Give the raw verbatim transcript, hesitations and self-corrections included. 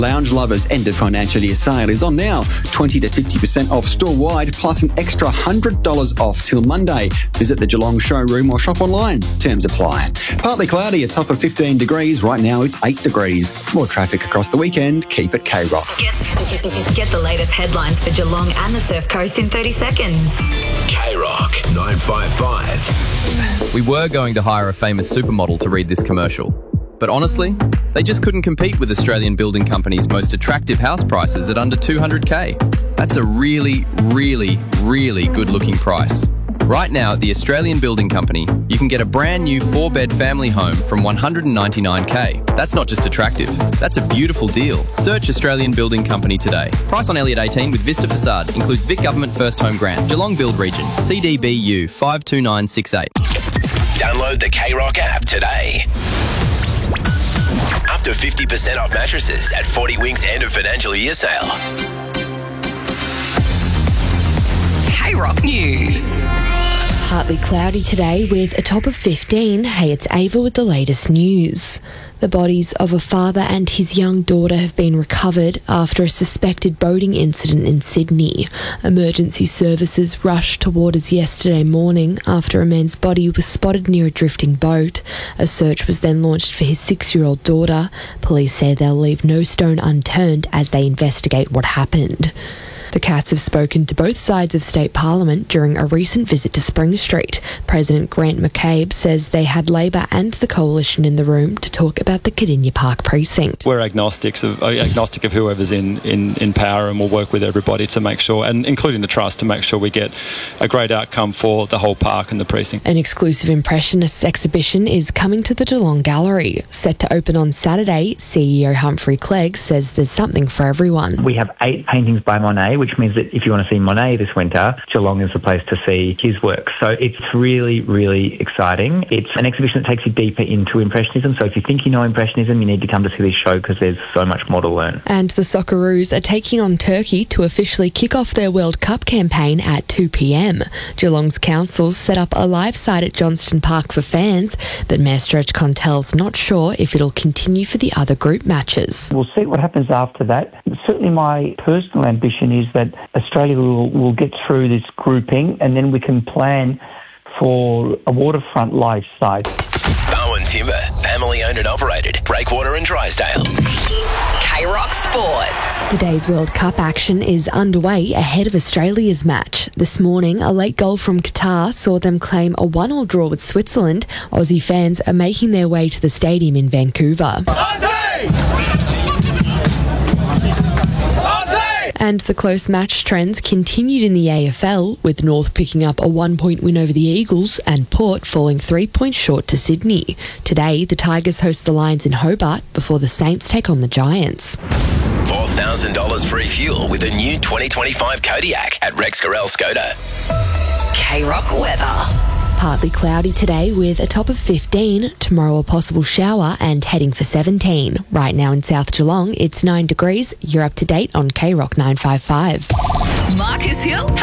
Lounge Lovers end of financial year sale is on now. twenty to fifty percent off store-wide, plus an extra one hundred dollars off till Monday. Visit the Geelong showroom or shop online. Terms apply. Partly cloudy, a top of fifteen degrees. Right now it's eight degrees. More traffic across the weekend. Keep it K-Rock. Get, get the latest headlines for Geelong and the Surf Coast in thirty seconds. K-Rock nine five five. We were going to hire a famous supermodel to read this commercial, but honestly, they just couldn't compete with Australian Building Company's most attractive house prices at under two hundred K. That's a really, really, really good-looking price. Right now at the Australian Building Company, you can get a brand new four-bed family home from one hundred ninety-nine K. That's not just attractive, that's a beautiful deal. Search Australian Building Company today. Price on Elliott eighteen with Vista Facade. Includes Vic Government First Home Grant. Geelong Build Region. C D B U five two nine six eight. Download the K-Rock app today. Up to fifty percent off mattresses at forty Winks end of financial year sale. K-Rock News. Partly cloudy today with a top of fifteen. Hey, it's Ava with the latest news. The bodies of a father and his young daughter have been recovered after a suspected boating incident in Sydney. Emergency services rushed toward us yesterday morning after a man's body was spotted near a drifting boat. A search was then launched for his six-year-old daughter. Police say they'll leave no stone unturned as they investigate what happened. The Cats have spoken to both sides of State Parliament during a recent visit to Spring Street. President Grant McCabe says they had Labor and the Coalition in the room to talk about the Cardinia Park precinct. We're agnostics of, agnostic of whoever's in, in, in power, and we'll work with everybody to make sure, and including the Trust, to make sure we get a great outcome for the whole park and the precinct. An exclusive Impressionists exhibition is coming to the Geelong Gallery. Set to open on Saturday, C E O Humphrey Clegg says there's something for everyone. We have eight paintings by Monet, which means that if you want to see Monet this winter, Geelong is the place to see his work. So it's really, really exciting. It's an exhibition that takes you deeper into Impressionism. So if you think you know Impressionism, you need to come to see this show because there's so much more to learn. And the Socceroos are taking on Turkey to officially kick off their World Cup campaign at two p.m. Geelong's councils set up a live site at Johnston Park for fans, but Mayor Stretch Contel's not sure if it'll continue for the other group matches. We'll see what happens after that. Certainly my personal ambition is that Australia will, will get through this grouping and then we can plan for a waterfront life site. Bowen Timber, family owned and operated. Breakwater and Drysdale. K-Rock Sport. The day's World Cup action is underway ahead of Australia's match. This morning, a late goal from Qatar saw them claim a one-all draw with Switzerland. Aussie fans are making their way to the stadium in Vancouver. And the close match trends continued in the A F L, with North picking up a one-point win over the Eagles and Port falling three points short to Sydney. Today, the Tigers host the Lions in Hobart before the Saints take on the Giants. four thousand dollars free fuel with a new twenty twenty-five Kodiak at Rex Gorell Skoda. K-Rock weather. Partly cloudy today with a top of fifteen. Tomorrow a possible shower and heading for seventeen. Right now in South Geelong, it's nine degrees. You're up to date on K-Rock nine five five. Marcus Hill.